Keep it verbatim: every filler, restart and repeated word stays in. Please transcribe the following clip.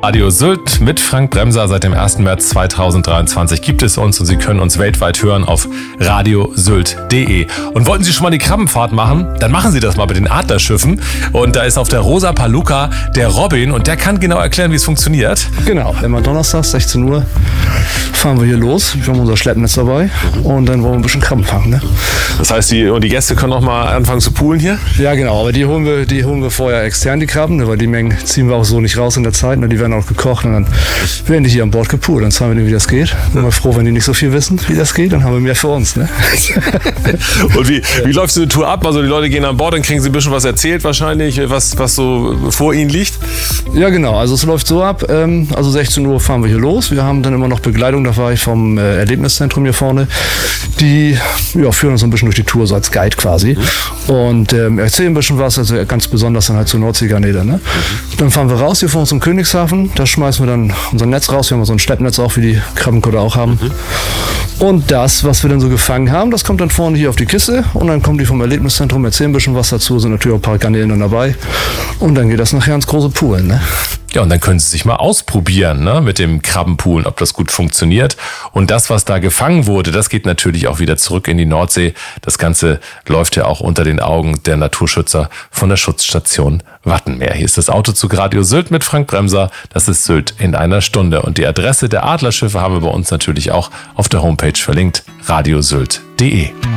Radio Sylt mit Frank Bremser. Seit dem ersten März zweitausenddreiundzwanzig gibt es uns und Sie können uns weltweit hören auf radiosylt punkt de. Und wollten Sie schon mal die Krabbenfahrt machen? Dann machen Sie das mal mit den Adlerschiffen. Und da ist auf der Rosa Palooka der Robin und der kann genau erklären, wie es funktioniert. Genau, immer Donnerstag, sechzehn Uhr, fahren wir hier los. Wir haben unser Schleppnetz dabei und dann wollen wir ein bisschen Krabben fangen. Ne? Das heißt, die, und die Gäste können auch mal anfangen zu poolen hier? Ja, genau, aber die holen wir, die holen wir vorher extern, die Krabben, ne, weil die Mengen ziehen wir auch so nicht raus in der Zeit. Ne? Die werden auch gekocht und dann werden die hier an Bord gepoolt. Dann zeigen wir denen, wie das geht. Bin mal froh, wenn die nicht so viel wissen, wie das geht, dann haben wir mehr für uns. Ne? Und wie, wie läuft so eine Tour ab? Also die Leute gehen an Bord, dann kriegen sie ein bisschen was erzählt wahrscheinlich, was, was so vor ihnen liegt? Ja, genau. Also es läuft so ab. Ähm, also sechzehn Uhr fahren wir hier los. Wir haben dann immer noch Begleitung dabei vom äh, Erlebniszentrum hier vorne. Die ja, führen uns ein bisschen durch die Tour, so als Guide quasi. Mhm. Und ähm, erzählen ein bisschen was, also ganz besonders dann halt zu Nordseegarnelen. Ne? Mhm. Dann fahren wir raus hier vor uns zum Königshafen. Da schmeißen wir dann unser Netz raus. Wir haben so ein Schleppnetz auch, wie die Krabbenkutter auch haben. Mhm. Und das, was wir dann so gefangen haben, das kommt dann vorne hier auf die Kiste. Und dann kommen die vom Erlebniszentrum, erzählen ein bisschen was dazu, sind natürlich auch ein paar Garnelen dann dabei. Und dann geht das nachher ins große Poolen. Ne? Ja, und dann können Sie sich mal ausprobieren, ne, mit dem Krabbenpoolen, ob das gut funktioniert. Und das, was da gefangen wurde, das geht natürlich auch wieder zurück in die Nordsee. Das Ganze läuft ja auch unter den Augen der Naturschützer von der Schutzstation Wattenmeer. Hier ist das Autozug Radio Sylt mit Frank Bremser. Das ist Sylt in einer Stunde. Und die Adresse der Adlerschiffe haben wir bei uns natürlich auch auf der Homepage verlinkt, radiosylt punkt de.